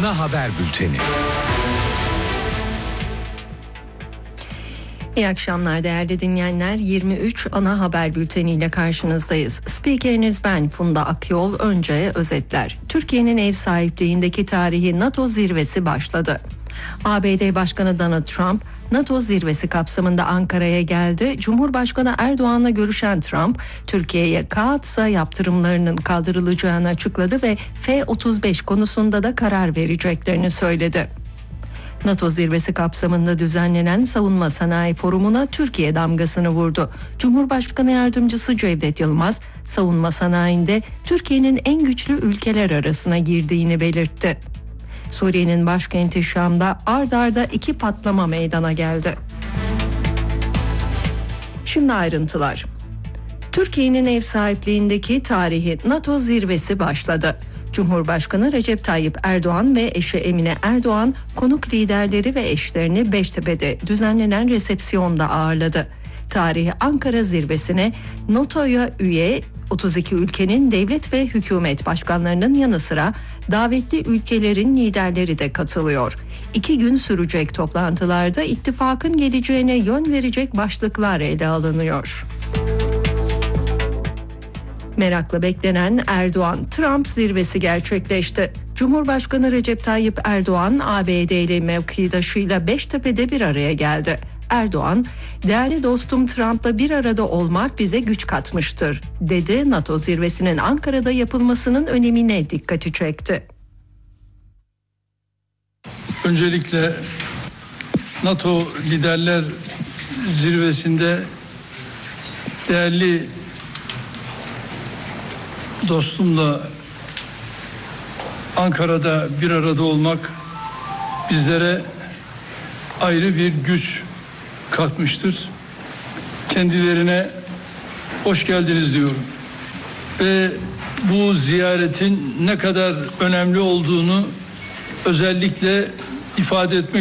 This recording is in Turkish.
ana haber bülteni. İyi akşamlar değerli dinleyenler. 23 ana haber bülteniyle karşınızdayız. Spikeriniz ben Funda Akyol. Önce özetler. Türkiye'nin ev sahipliğindeki tarihi NATO zirvesi başladı. ABD Başkanı Donald Trump, NATO zirvesi kapsamında Ankara'ya geldi. Cumhurbaşkanı Erdoğan'la görüşen Trump, Türkiye'ye Kaatsa yaptırımlarının kaldırılacağını açıkladı ve F-35 konusunda da karar vereceklerini söyledi. NATO zirvesi kapsamında düzenlenen Savunma Sanayi Forumu'na Türkiye damgasını vurdu. Cumhurbaşkanı Yardımcısı Cevdet Yılmaz, savunma sanayinde Türkiye'nin en güçlü ülkeler arasına girdiğini belirtti. Suriye'nin başkenti Şam'da ard arda 2 patlama meydana geldi. Şimdi ayrıntılar. Türkiye'nin ev sahipliğindeki tarihi NATO zirvesi başladı. Cumhurbaşkanı Recep Tayyip Erdoğan ve eşi Emine Erdoğan konuk liderleri ve eşlerini Beştepe'de düzenlenen resepsiyonda ağırladı. Tarihi Ankara zirvesine NATO'ya üye 32 ülkenin devlet ve hükümet başkanlarının yanı sıra davetli ülkelerin liderleri de katılıyor. 2 gün sürecek toplantılarda ittifakın geleceğine yön verecek başlıklar ele alınıyor. Merakla beklenen Erdoğan-Trump zirvesi gerçekleşti. Cumhurbaşkanı Recep Tayyip Erdoğan, ABD'li mevkidaşıyla Beştepe'de bir araya geldi. Erdoğan, "Değerli dostum Trump'la bir arada olmak bize güç katmıştır," dedi. NATO zirvesinin Ankara'da yapılmasının önemine dikkati çekti. Öncelikle NATO Liderler Zirvesi'nde değerli dostumla Ankara'da bir arada olmak bizlere ayrı bir güç katmıştır. Kendilerine hoş geldiniz diyorum. Ve bu ziyaretin ne kadar önemli olduğunu özellikle ifade etmek